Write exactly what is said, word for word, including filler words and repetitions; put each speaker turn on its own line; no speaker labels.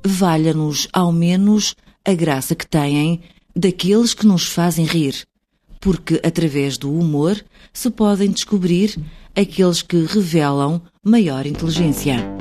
valha-nos ao menos a graça que têm daqueles que nos fazem rir, porque através do humor se podem descobrir aqueles que revelam maior inteligência.